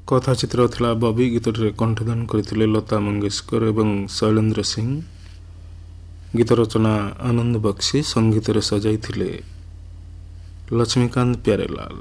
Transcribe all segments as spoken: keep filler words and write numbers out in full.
କଥାଚିତ୍ର ଥିଲା ବବି। ଗୀତଟିରେ କଣ୍ଠଦାନ କରିଥିଲେ ଲତା ମଙ୍ଗେଶକର ଏବଂ ଶୈଳେନ୍ଦ୍ର ସିଂ। ଗୀତ ରଚନା ଆନନ୍ଦ ବକ୍ସି, ସଙ୍ଗୀତରେ ସଜାଇଥିଲେ ଲକ୍ଷ୍ମୀକାନ୍ତ ପ୍ୟାରେଲାଲ।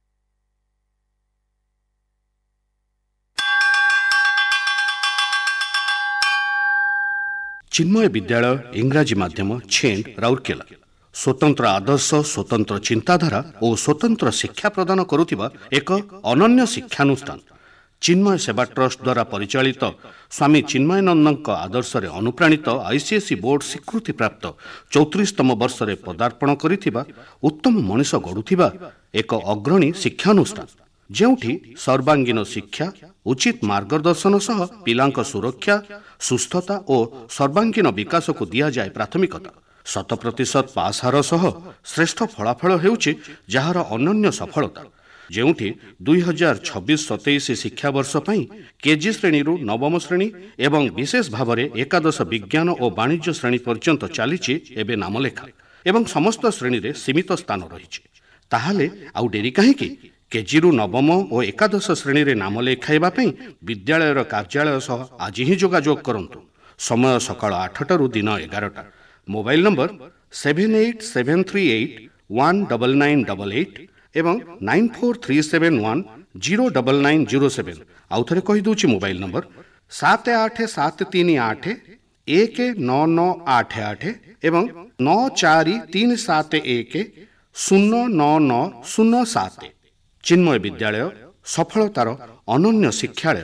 ଚିନ୍ମୟ ବିଦ୍ୟାଳୟ ଇଂରାଜୀ ମାଧ୍ୟମ ଛେଣ୍ଡ ରାଉରକେଲା ସ୍ୱତନ୍ତ୍ର ଆଦର୍ଶ, ସ୍ୱତନ୍ତ୍ର ଚିନ୍ତାଧାରା ଓ ସ୍ୱତନ୍ତ୍ର ଶିକ୍ଷା ପ୍ରଦାନ କରୁଥିବା ଏକ ଅନନ୍ୟ ଶିକ୍ଷାନୁଷ୍ଠାନ। ଚିନ୍ମୟ ସେବା ଟ୍ରଷ୍ଟ ଦ୍ୱାରା ପରିଚାଳିତ ସ୍ୱାମୀ ଚିନ୍ମୟାନନ୍ଦଙ୍କ ଆଦର୍ଶରେ ଅନୁପ୍ରାଣିତ ଆଇସିଏସ୍ଇ ବୋର୍ଡ ସ୍ୱୀକୃତିପ୍ରାପ୍ତ ଚଉତିରିଶତମ ବର୍ଷରେ ପଦାର୍ପଣ କରିଥିବା ଉତ୍ତମ ମଣିଷ ଗଢ଼ୁଥିବା ଏକ ଅଗ୍ରଣୀ ଶିକ୍ଷାନୁଷ୍ଠାନ, ଯେଉଁଠି ସର୍ବାଙ୍ଗୀନ ଶିକ୍ଷା, ଉଚିତ ମାର୍ଗଦର୍ଶନ ସହ ପିଲାଙ୍କ ସୁରକ୍ଷା, ସୁସ୍ଥତା ଓ ସର୍ବାଙ୍ଗୀନ ବିକାଶକୁ ଦିଆଯାଏ ପ୍ରାଥମିକତା। ଶତ ପ୍ରତିଶତ ପାସ୍ ହାର ସହ ଶ୍ରେଷ୍ଠ ଫଳାଫଳ ହେଉଛି ଯାହାର ଅନନ୍ୟ ସଫଳତା, ଯେଉଁଠି ଦୁଇ ହଜାର ଛବିଶ ସତେଇଶ ଶିକ୍ଷାବର୍ଷ ପାଇଁ କେଜି ଶ୍ରେଣୀରୁ ନବମ ଶ୍ରେଣୀ ଏବଂ ବିଶେଷ ଭାବରେ ଏକାଦଶ ବିଜ୍ଞାନ ଓ ବାଣିଜ୍ୟ ଶ୍ରେଣୀ ପର୍ଯ୍ୟନ୍ତ ଚାଲିଛି ଏବେ ନାମଲେଖା ଏବଂ ସମସ୍ତ ଶ୍ରେଣୀରେ ସୀମିତ ସ୍ଥାନ ରହିଛି। ତାହେଲେ ଆଉ ଡେରି କାହିଁକି? କେଜିରୁ ନବମ ଓ ଏକାଦଶ ଶ୍ରେଣୀରେ ନାମ ଲେଖାଇବା ପାଇଁ ବିଦ୍ୟାଳୟର କାର୍ଯ୍ୟାଳୟ ସହ ଆଜି ହିଁ ଯୋଗାଯୋଗ କରନ୍ତୁ। ସମୟ ସକାଳ ଆଠଟାରୁ ଦିନ ଏଗାରଟା। Mobile number seven eight seven three eight one double nine double eight ଏବଂ nine four three seven one zero double nine zero seven. ଆଉ ଥରେ କହିଦେଉଛି ମୋବାଇଲ ନମ୍ବର ସାତ ଆଠ ସାତ ତିନି ଆଠ ଏକ ନଅ ନଅ ଆଠ ଆଠ ଏବଂ ନଅ ଚାରି ତିନି ସାତ ଏକ ଶୂନ ନଅ ନଅ ଶୂନ ସାତ। ଚିନ୍ମୟ ବିଦ୍ୟାଳୟ ସଫଳତାର ଅନନ୍ୟ ଶିକ୍ଷାଳୟ।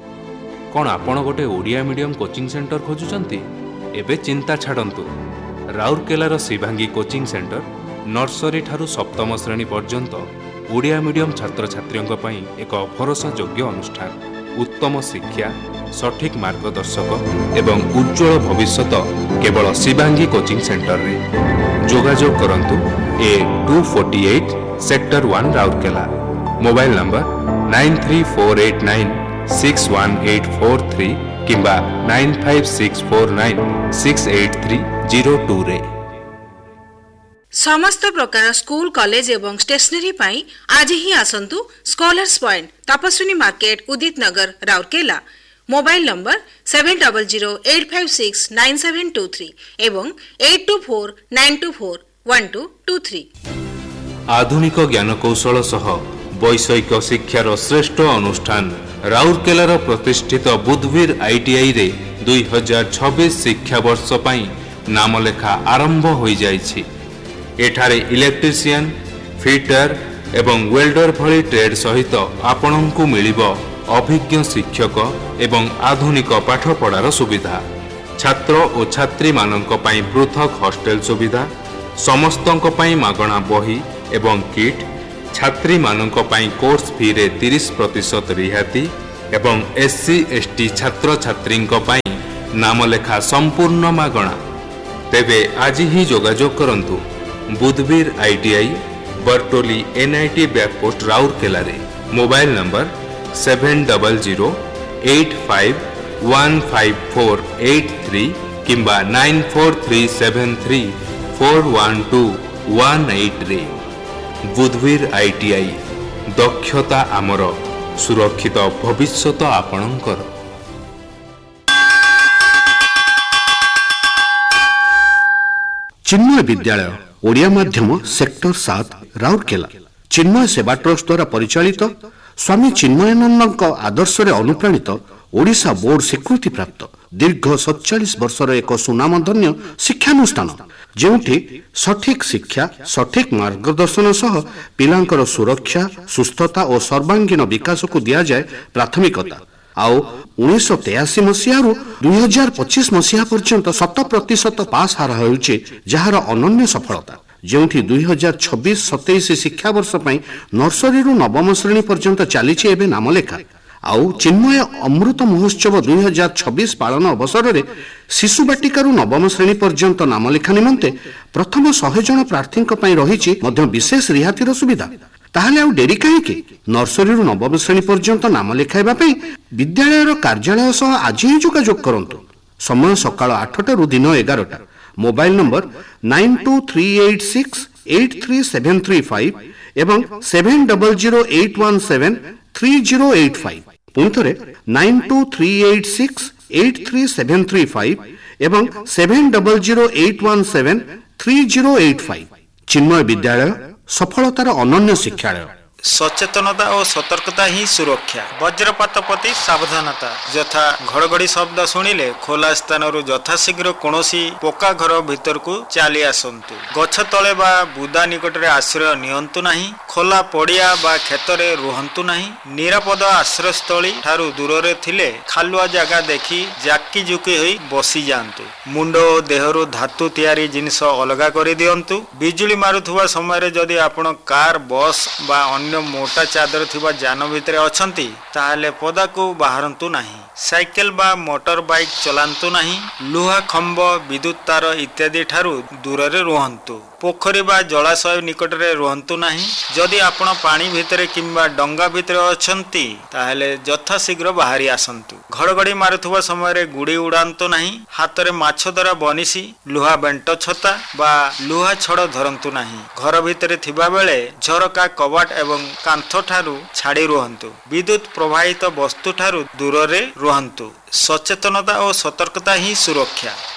କ'ଣ ଆପଣ ଗୋଟେ ଓଡ଼ିଆ ମିଡ଼ିୟମ କୋଚିଂ ସେଣ୍ଟର ଖୋଜୁଛନ୍ତି? ଏବେ ଚିନ୍ତା ଛାଡ଼ନ୍ତୁ। ରାଉରକେଲାର ଶିବାଙ୍ଗୀ କୋଚିଂ ସେଣ୍ଟର ନର୍ସରୀ ଠାରୁ ସପ୍ତମ ଶ୍ରେଣୀ ପର୍ଯ୍ୟନ୍ତ ଓଡ଼ିଆ ମିଡ଼ିୟମ ଛାତ୍ରଛାତ୍ରୀଙ୍କ ପାଇଁ ଏକ ଭରସାଯୋଗ୍ୟ ଅନୁଷ୍ଠାନ। ଉତ୍ତମ ଶିକ୍ଷା, ସଠିକ୍ ମାର୍ଗଦର୍ଶକ ଏବଂ ଉଜ୍ଜଳ ଭବିଷ୍ୟତ କେବଳ ଶିବାଙ୍ଗୀ କୋଚିଂ ସେଣ୍ଟରରେ। ଯୋଗାଯୋଗ କରନ୍ତୁ ଏ two forty eight sector one Rourkela. Mobile number nine three four eight nine six one eight four three କିମ୍ବା nine five six four nine six eight three zero ଟୁରେ। ସମସ୍ତ ପ୍ରକାର ସ୍କୁଲ, କଲେଜ ଏବଂ ଷ୍ଟେସନାରୀ ପାଇଁ ଆଜି ହିଁ ଆସନ୍ତୁ ସ୍କଲାର୍ସ ପଏଣ୍ଟ, ତପସ୍ୱିନୀ ମାର୍କେଟ, ଉଦିତ ନଗର, Rourkela. Mobile number seven double zero eight five six nine seven two three ଏବଂ eight two four nine two four one two two three. ଆଧୁନିକ ଜ୍ଞାନକୌଶଳ ସହ ବୈଷୟିକ ଶିକ୍ଷାର ଶ୍ରେଷ୍ଠ ଅନୁଷ୍ଠାନ ରାଉରକେଲାର ପ୍ରତିଷ୍ଠିତ ବୁଧବୀର ଆଇଟିଆଇରେ ଦୁଇ ହଜାର ଛବିଶ ଶିକ୍ଷାବର୍ଷ ପାଇଁ ନାମଲେଖା ଆରମ୍ଭ ହୋଇଯାଇଛି। ଏଠାରେ ଇଲେକ୍ଟ୍ରିସିଆନ୍, ଫିଟର ଏବଂ ୱେଲ୍ଡର ଭଳି ଟ୍ରେଡ୍ ସହିତ ଆପଣଙ୍କୁ ମିଳିବ ଅଭିଜ୍ଞ ଶିକ୍ଷକ ଏବଂ ଆଧୁନିକ ପାଠପଢ଼ାର ସୁବିଧା। ଛାତ୍ର ଓ ଛାତ୍ରୀମାନଙ୍କ ପାଇଁ ପୃଥକ ହଷ୍ଟେଲ ସୁବିଧା, ସମସ୍ତଙ୍କ ପାଇଁ ମାଗଣା ବହି ଏବଂ କିଟ୍, ଛାତ୍ରୀମାନଙ୍କ ପାଇଁ କୋର୍ସ ଫିରେ ତିରିଶ ପ୍ରତିଶତ ରିହାତି ଏବଂ ଏସ୍ସି ଏସ୍ଟି ଛାତ୍ରଛାତ୍ରୀଙ୍କ ପାଇଁ ନାମଲେଖା ସମ୍ପୂର୍ଣ୍ଣ ମାଗଣା। ତେବେ ଆଜି ହିଁ ଯୋଗାଯୋଗ କରନ୍ତୁ ବୁଧବୀର ଆଇଟିଆଇ, ବରଟୋଲି ଏନ୍ଆଇଟି ବ୍ୟାକପୋଷ୍ଟ, ରାଉରକେଲାରେ। Mobile number seven double zero eight five one five four eight three କିମ୍ବା nine four three seven three four one two one ଏଇଟ୍ରେ। ବୁଧବୀର ITI, ଦକ୍ଷତା ଆମର, ସୁରକ୍ଷିତ ଭବିଷ୍ୟତ ଆପଣଙ୍କର। ଚିନ୍ମୟ ବିଦ୍ୟାଳୟ ଓଡ଼ିଆ ମାଧ୍ୟମ ସେକ୍ଟର ସାତ ରାଉରକେଲା ଚିନ୍ମୟ ସେବା ଟ୍ରଷ୍ଟ ଦ୍ୱାରା ପରିଚାଳିତ ସ୍ୱାମୀ ଚିନ୍ମୟାନନ୍ଦଙ୍କ ଆଦର୍ଶରେ ଅନୁପ୍ରାଣିତ ଓଡ଼ିଶା ବୋର୍ଡ ସ୍ୱୀକୃତିପ୍ରାପ୍ତ ଦୀର୍ଘ ସତଚାଳିଶ ବର୍ଷର ଏକ ସୁନାମଧନ୍ୟ ଶିକ୍ଷାନୁଷ୍ଠାନ, ଯେଉଁଠି ସଠିକ୍ ଶିକ୍ଷା, ସଠିକ୍ ମାର୍ଗଦର୍ଶନ ସହ ପିଲାଙ୍କର ସୁରକ୍ଷା, ସୁସ୍ଥତା ଓ ସର୍ବାଙ୍ଗୀନ ବିକାଶକୁ ଦିଆଯାଏ ପ୍ରାଥମିକତା। ଆଉ ଉଣେଇଶହ ତେୟାଅଶୀ ମସିହାରୁ ଦୁଇ ହଜାର ପଚିଶ ମସିହା ପର୍ଯ୍ୟନ୍ତ ଶତ ପ୍ରତିଶତ ପାସ୍ ହାର ହେଉଛି ଯାହାର ଅନନ୍ୟ ସଫଳତା, ଯେଉଁଠି ଦୁଇ ହଜାର ଛବିଶ ସତେଇଶ ଶିକ୍ଷାବର୍ଷ ପାଇଁ ନର୍ସରୀରୁ ନବମ ଶ୍ରେଣୀ ପର୍ଯ୍ୟନ୍ତ ଚାଲିଛି ଏବେ ନାମଲେଖା। ଆଉ ଚିନ୍ମୟ ଅମୃତ ମହୋତ୍ସବ ଦୁଇ ହଜାର ଛବିଶ ପାଳନ ଅବସରରେ ଶିଶୁ ବାଟିକାରୁ ନବମ ଶ୍ରେଣୀ ପର୍ଯ୍ୟନ୍ତ ନାମଲେଖା ନିମନ୍ତେ ପ୍ରଥମ ଶହେ ଜଣ ପ୍ରାର୍ଥୀଙ୍କ ପାଇଁ ରହିଛି ମଧ୍ୟ ବିଶେଷ ରିହାତିର ସୁବିଧା। ତାହେଲେ ଆଉ ଡେରି କାହିଁକି? ନର୍ସରୀରୁ ନବମ ଶ୍ରେଣୀ ପର୍ଯ୍ୟନ୍ତ ନାମ ଲେଖାଇବା ପାଇଁ ବିଦ୍ୟାଳୟର କାର୍ଯ୍ୟାଳୟ ସହ ଆଜି ହିଁ ଯୋଗାଯୋଗ କରନ୍ତୁ। ସମୟ ସକାଳ ଆଠଟାରୁ ଦିନ ଏଗାରଟା। Mobile number nine two three eight six eight three seven three five ଏବଂ seven double zero eight one seven three zero eight five पुणी थे nine to three eight six eight three seven three five एवं seven double zero eight one seven three zero eight five. चिन्मय विद्यालय सफलतार अनन्य शिक्षालय। सचेतनता और सतर्कता ही सुरक्षा। वज्रपात प्रति सावधानता यथा घड़घड़ी शब्द शुणिले खोला स्थान यथाशीघ्र कौनसी पक्का घर भीतर को चली आसतु। गछ तले बा बुदा निकट में आश्रय नियंतु नहीं। खोला पड़िया बा खेत रे रुहंतु नहीं। निरापद आश्रयस्थली ठारू दूर थिले खालुआ जगह देखी जाकी जुकी होई बसी जांतु। मुंड और देहरु धातु तैयारी जिनिस अलगा करि दियंतु। बिजुली मारुथुवा समय जदि आपण कार बस बा अन्य मोटा चादर थिबा जान भितर अछंती ताहाले पदा को बाहरंतु नहीं। साइकेल बा मोटर बाइक चलांतु नहीं। लुहा खंब विद्युत तार इत्यादि ठारू दूर रे रुहंतु। पोखरी बा जलाशय निकट रे रुहंतु नहीं। जदि आपण पानी भितर किंबा डंगा भितर अछंती ताहाले यथा शीघ्र बाहरी आसंतु। घड़घड़ी मारुथुवा समय रे गुड़ी उड़ांतु नहीं। हाथ रे माछ धरा बनिसी लुहा बेंट छता बा लुहा छड़ धरंतु नहीं। घर भितर थिबा बेले झरका कबाट एवं कांथ ठारू छाड़ी रुहंतु। विद्युत प्रवाहित वस्तु ठारू दूर रे रुहंतु। सचेतनता और सतर्कता ही सुरक्षा।